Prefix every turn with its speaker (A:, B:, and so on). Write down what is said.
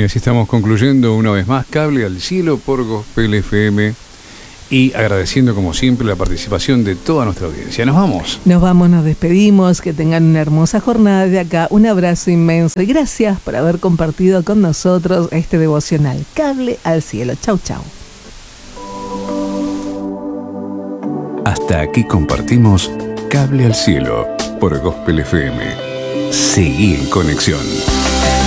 A: así estamos concluyendo una vez más Cable al Cielo por Gospel FM y agradeciendo como siempre la participación de toda nuestra audiencia. Nos vamos.
B: Nos vamos, nos despedimos, que tengan una hermosa jornada de acá, un abrazo inmenso y gracias por haber compartido con nosotros este devocional Cable al Cielo. Chau, chau.
C: Hasta aquí compartimos Cable al Cielo por Gospel FM. Seguí en conexión.